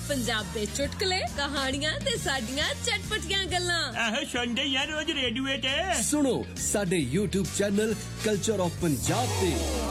पंजाब दे चुटकुले कहानियां ते साडियां चटपटियां गल्लां आहो सुनदे यार रोज रेडियो ते सुनो साडे YouTube channel culture of Punjab ते